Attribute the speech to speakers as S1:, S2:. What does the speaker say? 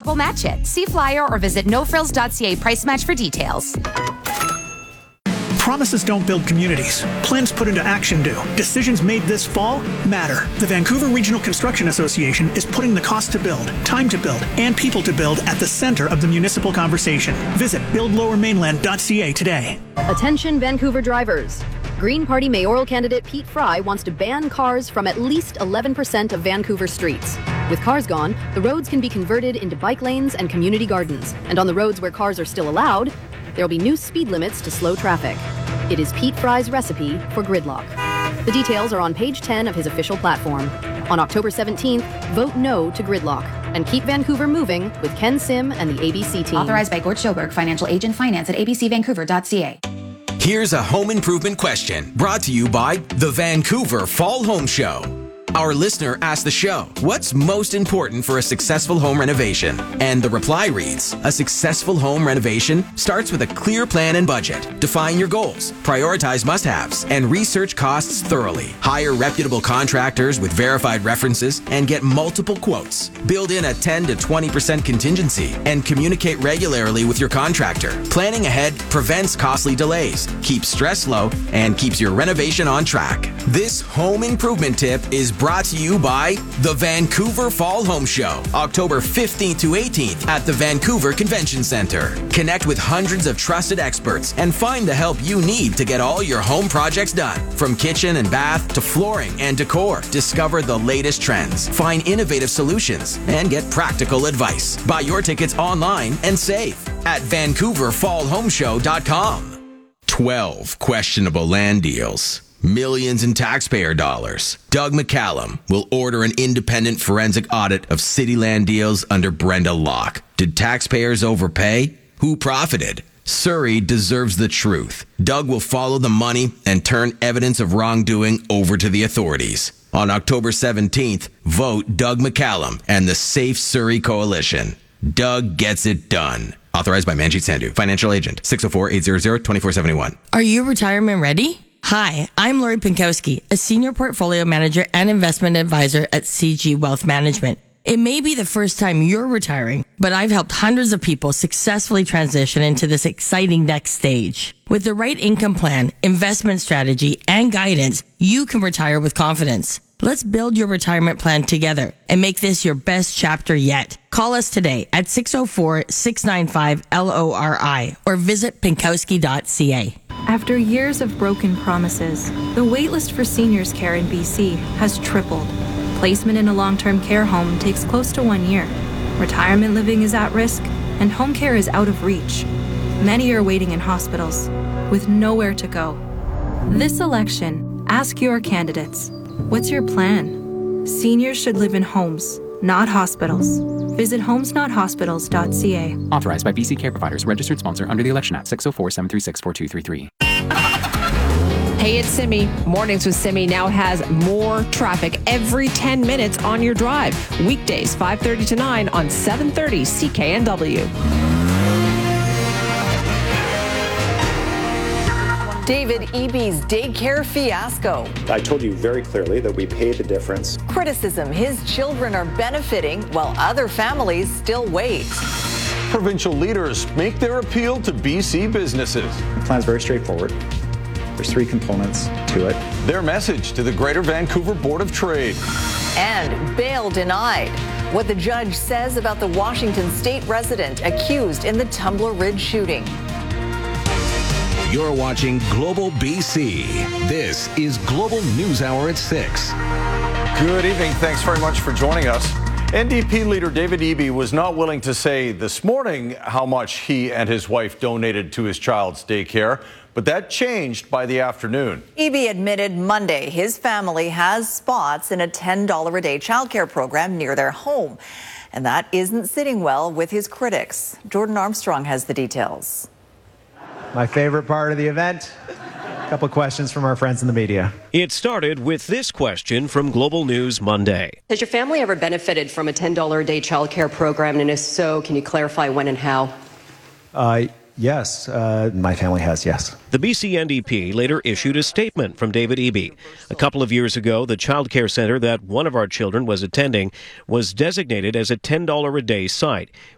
S1: will match it. See flyer or visit nofrills.ca price match for details.
S2: Promises don't build communities. Plans put into action do. Decisions made this fall matter. The Vancouver Regional Construction Association is putting the cost to build, time to build, and people to build at the center of the municipal conversation. Visit buildlowermainland.ca today.
S3: Attention Vancouver drivers. Green Party mayoral candidate Pete Fry wants to ban cars from at least 11% of Vancouver streets. With cars gone, the roads can be converted into bike lanes and community gardens. And on the roads where cars are still allowed, there will be new speed limits to slow traffic. It is Pete Fry's recipe for gridlock. The details are on page 10 of his official platform. On October 17th, vote no to gridlock and keep Vancouver moving with Ken Sim and the ABC team.
S1: Authorized by Gord Schoberg, financial agent, finance at abcvancouver.ca.
S4: Here's a home improvement question brought to you by the Vancouver Fall Home Show. Our listener asked the show, what's most important for a successful home renovation? And the reply reads, a successful home renovation starts with a clear plan and budget. Define your goals, prioritize must-haves, and research costs thoroughly. Hire reputable contractors with verified references and get multiple quotes. Build in a 10 to 20% contingency and communicate regularly with your contractor. Planning ahead prevents costly delays, keeps stress low, and keeps your renovation on track. This home improvement tip is brought to you by the Vancouver Fall Home Show, October 15th to 18th at the Vancouver Convention Center. Connect with hundreds of trusted experts and find the help you need to get all your home projects done. From kitchen and bath to flooring and decor, discover the latest trends, find innovative solutions, and get practical advice. Buy your tickets online and save at VancouverFallHomeShow.com. 12 questionable land deals. Millions in taxpayer dollars. Doug McCallum will order an independent forensic audit of city land deals under Brenda Locke. Did taxpayers overpay? Who profited? Surrey deserves the truth. Doug will follow the money and turn evidence of wrongdoing over to the authorities. On October 17th, vote Doug McCallum and the Safe Surrey Coalition. Doug gets it done. Authorized by Manjit Sandhu, financial agent, 604-800-2471.
S5: Are you retirement ready? Hi, I'm Lori Pinkowski, a senior portfolio manager and investment advisor at CG Wealth Management. It may be the first time you're retiring, but I've helped hundreds of people successfully transition into this exciting next stage. With the right income plan, investment strategy, and guidance, you can retire with confidence. Let's build your retirement plan together and make this your best chapter yet. Call us today at 604-695-LORI or visit pinkowski.ca.
S6: After years of broken promises, the waitlist for seniors care in BC has tripled. Placement in a long-term care home takes close to 1 year. Retirement living is at risk, and home care is out of reach. Many are waiting in hospitals, with nowhere to go. This election, ask your candidates, what's your plan? Seniors should live in homes, not hospitals. Visit homesnothospitals.ca.
S7: Authorized by BC Care Providers. Registered sponsor under the Election Act. 604-736-4233.
S8: Hey, it's Simi. Mornings with Simi now has more traffic every 10 minutes on your drive. Weekdays, 5:30 to 9 on 730 CKNW.
S9: David Eby's daycare fiasco.
S10: I told you very clearly that we paid the difference.
S9: Criticism his children are benefiting while other families still wait.
S11: Provincial leaders make their appeal to BC businesses.
S10: The plan's very straightforward. There's 3 components to it.
S11: Their message to the Greater Vancouver Board of Trade.
S9: And bail denied. What the judge says about the Washington state resident accused in the Tumbler Ridge shooting.
S12: You're watching Global BC. This is Global News Hour at 6.
S11: Good evening. Thanks very much for joining us. NDP leader David Eby was not willing to say this morning how much he and his wife donated to his child's daycare, but that changed by the afternoon.
S9: Eby admitted Monday his family has spots in a $10 a day childcare program near their home. And that isn't sitting well with his critics. Jordan Armstrong has the details.
S13: My favorite part of the event, a couple of questions from our friends in the media.
S14: It started with this question from Global News Monday.
S15: Has your family ever benefited from a $10 a day childcare program? And if so, can you clarify when and how?
S13: Yes, my family has, yes.
S14: The BC NDP later issued a statement from David Eby. A couple of years ago, the childcare centre that one of our children was attending was designated as a $10 a day site.